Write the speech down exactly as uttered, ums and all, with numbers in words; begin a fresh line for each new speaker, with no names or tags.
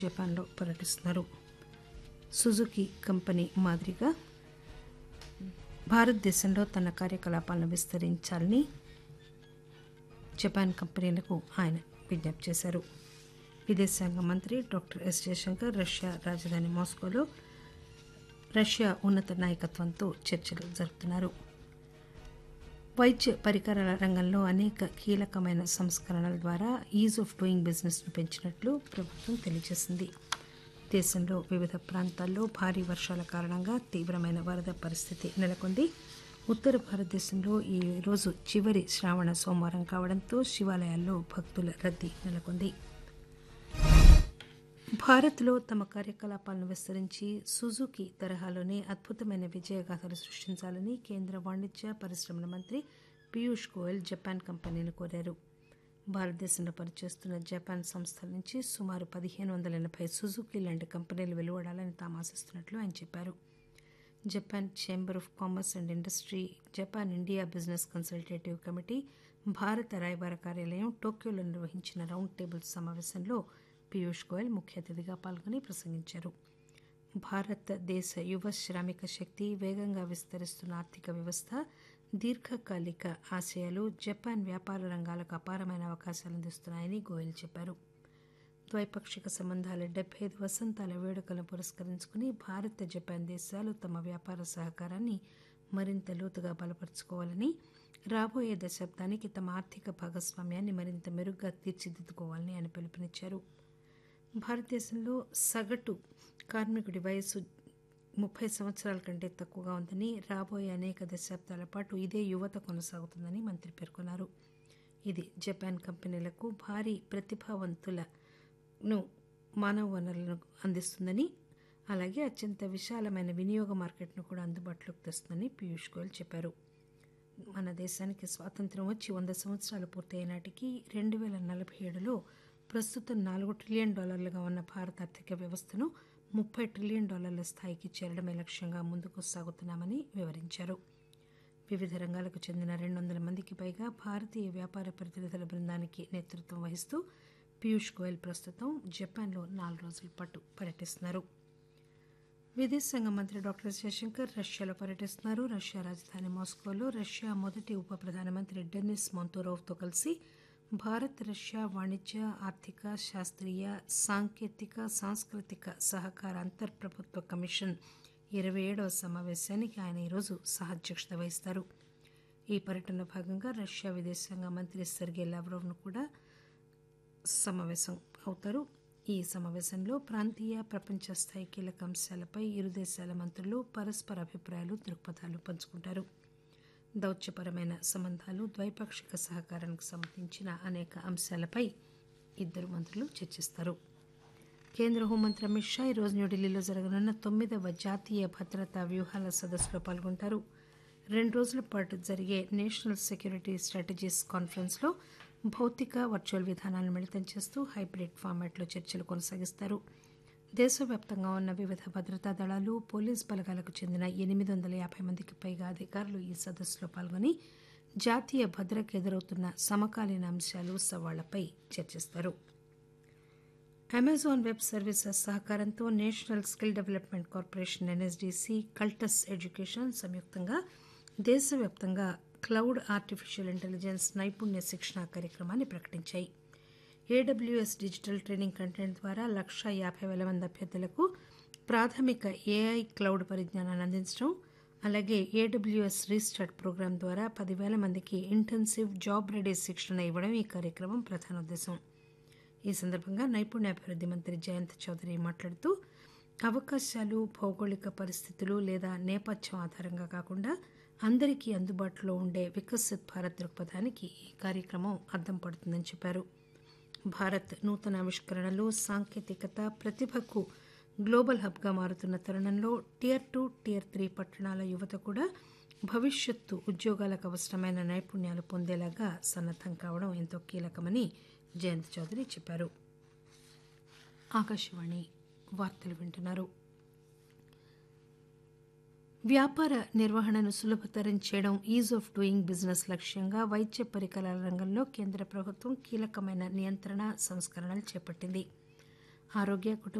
జపాన్లో పర్యటిస్తున్నారు. Suzuki company మాదిరిగా భారతదేశంలో తన కార్యకలాపాలను విస్తరించాలని జపాన్ కంపెనీలకు ఆయన విజ్ఞప్తి చేశారు. విదేశాంగ మంత్రి డాక్టర్ ఎస్ జయశంకర్ రష్యా రాజధాని మాస్కోలో రష్యా ఉన్నత నాయకత్వంతో చర్చలు జరుపుతున్నారు. వైద్య పరికరాల రంగంలో అనేక కీలకమైన సంస్కరణల ద్వారా ఈజ్ ఆఫ్ డూయింగ్ బిజినెస్ ను పెంచినట్లు ప్రభుత్వం తెలియజేసింది. దేశంలో వివిధ ప్రాంతాల్లో భారీ వర్షాల కారణంగా తీవ్రమైన వరద పరిస్థితి నెలకొంది. ఉత్తర భారతదేశంలో ఈ రోజు చివరి శ్రావణ సోమవారం కావడంతో శివాలయాల్లో భక్తుల రద్దీ నెలకొంది. భారత్లో తమ కార్యకలాపాలను విస్తరించి సుజుకి తరహాలోనే అద్భుతమైన విజయగాథలు సృష్టించాలని కేంద్ర వాణిజ్య పరిశ్రమల మంత్రి పీయూష్ గోయల్ జపాన్ కంపెనీని కోరారు. భారతదేశంలో పనిచేస్తున్న జపాన్ సంస్థల నుంచి సుమారు పదిహేను వందల ఎనభై సుజుకి లాంటి కంపెనీలు వెలువడాలని తాము ఆశిస్తున్నట్లు ఆయన చెప్పారు. Japan chamber of commerce and industry, Japan India business consultative committee, భారత రాయబార కార్యాలయం టోక్యోలో నిర్వహించిన రౌండ్ టేబుల్ సమావేశంలో పీయూష్ గోయల్ ముఖ్య అతిథిగా పాల్గొని ప్రసంగించారు. భారతదేశ యువ శ్రామిక శక్తి, వేగంగా విస్తరిస్తున్న ఆర్థిక వ్యవస్థ, దీర్ఘకాలిక ఆశయాలు జపాన్ వ్యాపార రంగాలకు అపారమైన అవకాశాలు అందిస్తున్నాయని గోయల్ చెప్పారు. ద్వైపాక్షిక సంబంధాల డెబ్బై ఐదు వసంతాల వేడుకలను పురస్కరించుకుని భారత జపాన్ దేశాలు తమ వ్యాపార సహకారాన్ని మరింత లోతుగా బలపరుచుకోవాలని, రాబోయే దశాబ్దానికి తమ ఆర్థిక భాగస్వామ్యాన్ని మరింత మెరుగ్గా తీర్చిదిద్దుకోవాలని ఆయన పిలుపునిచ్చారు. భారతదేశంలో సగటు కార్మికుడి వయస్సు ముప్పై సంవత్సరాల కంటే తక్కువగా ఉందని, రాబోయే అనేక దశాబ్దాల పాటు ఇదే యువత కొనసాగుతుందని మంత్రి పేర్కొన్నారు. ఇది జపాన్ కంపెనీలకు భారీ ప్రతిభావంతులను మానవ వనరులను అందిస్తుందని, అలాగే అత్యంత విశాలమైన వినియోగ మార్కెట్ను కూడా అందుబాటులోకి తెస్తుందని పీయూష్ గోయల్ చెప్పారు. మన దేశానికి స్వాతంత్ర్యం వచ్చి వంద సంవత్సరాలు పూర్తయ్యే నాటికి రెండు వేల నలభై ఏడులో ప్రస్తుతం నాలుగు ట్రిలియన్ డాలర్లుగా ఉన్న భారత ఆర్థిక వ్యవస్థను ముప్పై ట్రిలియన్ డాలర్ల స్థాయికి చేరడమే లక్ష్యంగా ముందుకు సాగుతున్నామని వివరించారు. వివిధ రంగాలకు చెందిన రెండు వందల మందికి పైగా భారతీయ వ్యాపార ప్రతినిధుల బృందానికి నేతృత్వం వహిస్తూ పీయూష్ గోయల్ ప్రస్తుతం జపాన్లో నాలుగు రోజుల పాటు పర్యటిస్తున్నారు. విదేశాంగ మంత్రి డాక్టర్ ఎస్ జయశంకర్ రష్యాలో పర్యటిస్తున్నారు. రష్యా రాజధాని మాస్కోలో రష్యా మొదటి ఉప ప్రధానమంత్రి డెనిస్ మొంతోరోవ్తో కలిసి భారత్ రష్యా వాణిజ్య, ఆర్థిక, శాస్త్రీయ, సాంకేతిక, సాంస్కృతిక సహకార అంతర్ప్రభుత్వ కమిషన్ ఇరవై ఏడవ సమావేశానికి ఆయన ఈరోజు సహాధ్యక్షత వహిస్తారు. ఈ పర్యటనలో భాగంగా రష్యా విదేశాంగ మంత్రి సెర్గే లావ్రోవ్ను కూడా సమావేశం అవుతారు. ఈ సమావేశంలో ప్రాంతీయ, ప్రపంచ స్థాయి కీలక అంశాలపై ఇరు దేశాల మంత్రులు పరస్పర అభిప్రాయాలు, దృక్పథాలు పంచుకుంటారు. దౌత్యపరమైన సంబంధాలు, ద్వైపాక్షిక సహకారానికి సంబంధించిన అనేక అంశాలపై ఇద్దరు మంత్రులు చర్చిస్తారు. కేంద్ర హోంమంత్రి అమిత్ షా ఈరోజు న్యూఢిల్లీలో జరగనున్న తొమ్మిదవ జాతీయ భద్రతా వ్యూహాల సదస్సులో పాల్గొంటారు. రెండు రోజుల పాటు జరిగే నేషనల్ సెక్యూరిటీ స్ట్రాటజీస్ కాన్ఫరెన్స్లో భౌతిక, వర్చువల్ విధానాలను మిళితం చేస్తూ హైబ్రిడ్ ఫార్మాట్లో చర్చలు కొనసాగిస్తారు. దేశవ్యాప్తంగా ఉన్న వివిధ భద్రతా దళాలు, పోలీస్ బలగాలకు చెందిన ఎనిమిది వందల యాభై మందికి పైగా అధికారులు ఈ సదస్సులో పాల్గొని జాతీయ భద్రతకు ఎదురవుతున్న సమకాలీన అంశాలు, సవాళ్లపై చర్చిస్తారు. అమెజాన్ వెబ్ సర్వీసెస్ సహకారంతో national skill development corporation NSDC, Cultus education సంయుక్తంగా దేశవ్యాప్తంగా క్లౌడ్ ఆర్టిఫిషియల్ ఇంటెలిజెన్స్ నైపుణ్య శిక్షణ కార్యక్రమాన్ని ప్రకటించాయి. ఏడబ్ల్యూఎస్ డిజిటల్ ట్రైనింగ్ కంటెంట్ ద్వారా లక్ష యాభై వేల మంది అభ్యర్థులకు ప్రాథమిక ఏఐ క్లౌడ్ పరిజ్ఞానాన్ని అందించడం, అలాగే ఏడబ్ల్యూఎస్ రీస్టార్ట్ ప్రోగ్రాం ద్వారా పదివేల మందికి ఇంటెన్సివ్ జాబ్ రెడీ శిక్షణ ఇవ్వడం ఈ కార్యక్రమం ప్రధాన ఉద్దేశం. ఈ సందర్భంగా నైపుణ్యాభివృద్ధి మంత్రి జయంత్ చౌదరి మాట్లాడుతూ అవకాశాలు, భౌగోళిక పరిస్థితులు లేదా నేపథ్యం ఆధారంగా కాకుండా అందరికీ అందుబాటులో ఉండే వికసిత్ భారత్ దృక్పథానికి ఈ కార్యక్రమం అద్దం పడుతుందని చెప్పారు. భారత్ నూతన ఆవిష్కరణలు, సాంకేతికత, ప్రతిభకు గ్లోబల్ హబ్గా మారుతున్న తరుణంలో టియర్ టూ, టియర్ త్రీ పట్టణాల యువత కూడా భవిష్యత్తు ఉద్యోగాలకు అవసరమైన నైపుణ్యాలు పొందేలాగా సన్నద్దం కావడం ఎంతో కీలకమని జయంత్ చౌదరి చెప్పారు. ఆకాశవాణి వార్తలు వింటున్నారు. వ్యాపార నిర్వహణను సులభతరం చేయడం, ఈజ్ ఆఫ్ డూయింగ్ బిజినెస్ లక్ష్యంగా వైద్య పరికరాల రంగంలో కేంద్ర ప్రభుత్వం కీలకమైన నియంత్రణ సంస్కరణలు చేపట్టింది. ఆరోగ్య కుటుంబ